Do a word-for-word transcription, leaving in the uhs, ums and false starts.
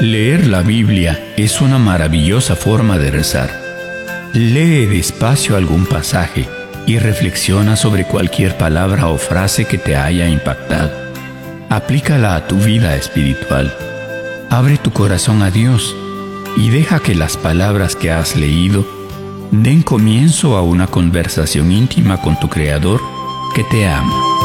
Leer la Biblia es una maravillosa forma de rezar. Lee despacio algún pasaje y reflexiona sobre cualquier palabra o frase que te haya impactado. Aplícala a tu vida espiritual. Abre tu corazón a Dios y deja que las palabras que has leído den comienzo a una conversación íntima con tu Creador que te ama.